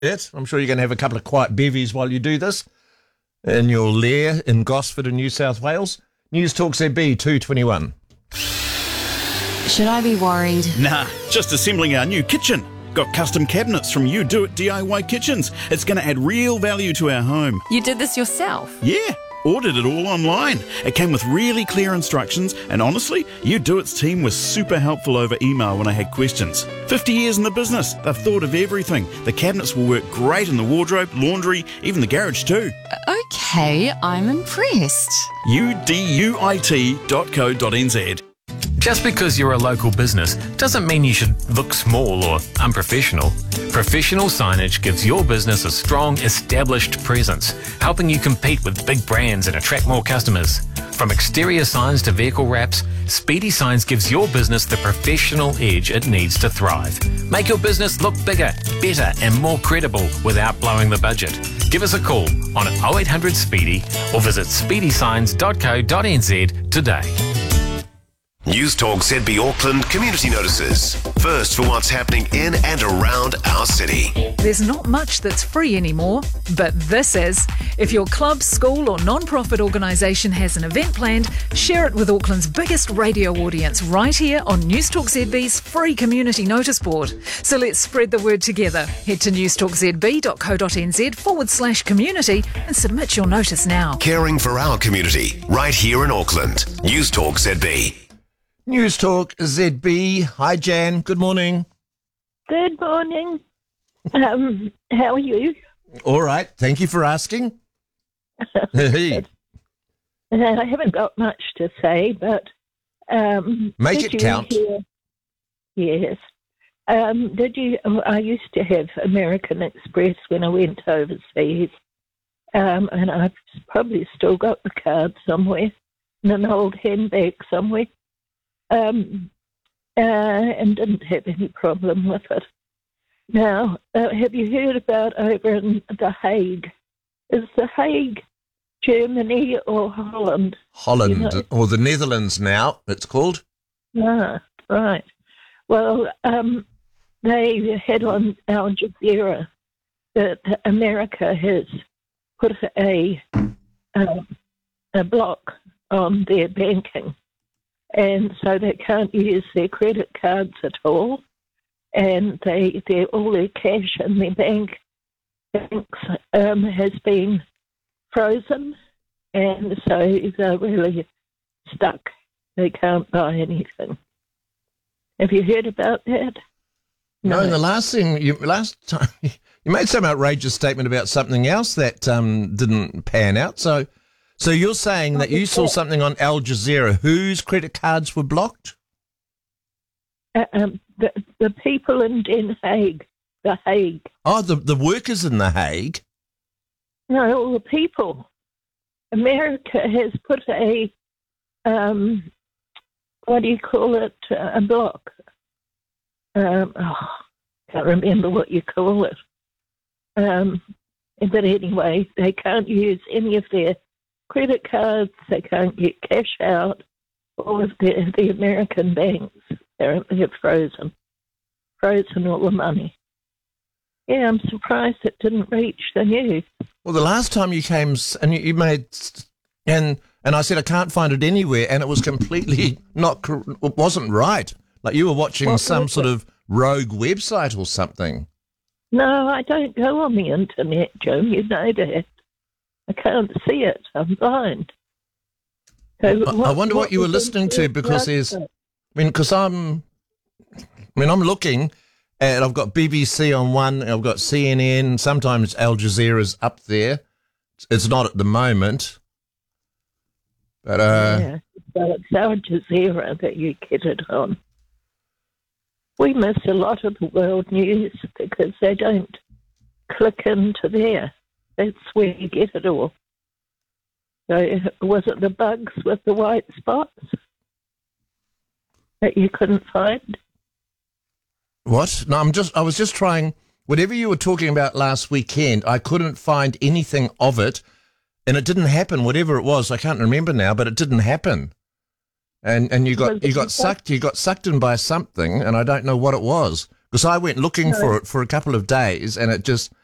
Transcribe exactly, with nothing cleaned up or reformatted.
it. I'm sure you're going to have a couple of quiet bevies while you do this in your lair in Gosford in New South Wales. News Talk Z B two twenty-one. Should I be worried? Nah, just assembling our new kitchen. Got custom cabinets from You Do It D I Y Kitchens. It's going to add real value to our home. You did this yourself? Yeah, ordered it all online. It came with really clear instructions, and honestly, You Do It's team was super helpful over email when I had questions. fifty years in the business, they've thought of everything. The cabinets will work great in the wardrobe, laundry, even the garage too. Okay, I'm impressed. U D U I T dot co dot n z. Just because you're a local business doesn't mean you should look small or unprofessional. Professional signage gives your business a strong, established presence, helping you compete with big brands and attract more customers. From exterior signs to vehicle wraps, Speedy Signs gives your business the professional edge it needs to thrive. Make your business look bigger, better and more credible without blowing the budget. Give us a call on oh eight hundred Speedy or visit speedy signs dot co dot n z today. News Talk Z B Auckland community notices. First for what's happening in and around our city. There's not much that's free anymore, but this is. If your club, school or non-profit organisation has an event planned, share it with Auckland's biggest radio audience right here on News Talk Z B's free community notice board. So let's spread the word together. Head to newstalkzb.co.nz forward slash community and submit your notice now. Caring for our community right here in Auckland. News Talk Z B. News Talk Z B. Hi, Jan. Good morning. Good morning. Um, how are you? All right. Thank you for asking. Hey. I haven't got much to say, but... Um, Make it count. Hear, yes. Um, did you... I used to have American Express when I went overseas, um, and I've probably still got the card somewhere, in an old handbag somewhere. Um, uh, and didn't have any problem with it. Now, uh, have you heard about over in The Hague? Is The Hague Germany or Holland? Holland, You know? or the Netherlands now, it's called. Ah, right. Well, um, they had on Al Jazeera that America has put a, uh, a block on their banking. And so they can't use their credit cards at all, and they, they all their cash in their bank banks um, has been frozen, and so they're really stuck. They can't buy anything. Have you heard about that? No, no the last thing you last time you made some outrageous statement about something else that um, didn't pan out. So. So you're saying that you saw something on Al Jazeera whose credit cards were blocked? Uh, um, the, the people in Den Haag, The Hague. Oh, the, the workers in The Hague? No, all the people. America has put a, um, what do you call it, a block. Um, oh, can't remember what you call it. Um, but anyway, they can't use any of their credit cards, they can't get cash out. All of the, the American banks apparently have frozen, frozen all the money. Yeah, I'm surprised it didn't reach the news. Well, the last time you came and you, you made, and and I said I can't find it anywhere, and it was completely not, it wasn't right. Like you were watching what some sort of rogue website or something. No, I don't go on the internet, Joe. You know that. I can't see it. I'm blind. So I, what, I wonder what, what you were listening to, because there's, I mean, because I'm, I mean, I'm looking and I've got B B C on one, I've got C N N, sometimes Al Jazeera's up there. It's not at the moment. But, uh. Yeah, so it's Al Jazeera that you get it on. We miss a lot of the world news because they don't click into there. That's where you get it all. So was it the bugs with the white spots that you couldn't find? What? No, I'm just. I was just trying. Whatever you were talking about last weekend, I couldn't find anything of it, and it didn't happen. Whatever it was, I can't remember now, but it didn't happen. And and you got you got sucked. You got sucked in by something, and I don't know what it was, because I went looking No. for it for a couple of days, and it just